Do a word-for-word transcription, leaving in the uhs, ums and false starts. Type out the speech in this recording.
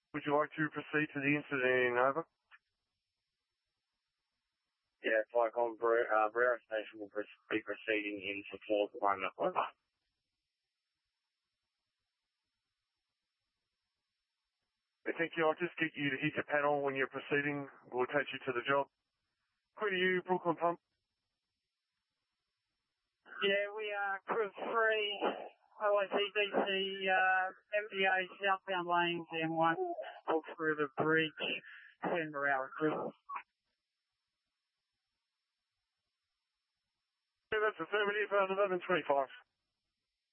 Would you like to proceed to the incident? Over. Yeah, Flight on uh, Brera Station will be proceeding in support of one over. Thank you. I'll just get you to hit your panel when you're proceeding. We'll attach you to the job. Where are you, Brooklyn Pump? Yeah, we are Crew three, O I C D C, uh, M D A, southbound lanes, M one, Hawks River Bridge, ten per hour crew. Yeah, that's affirmative, uh, eleven twenty-five.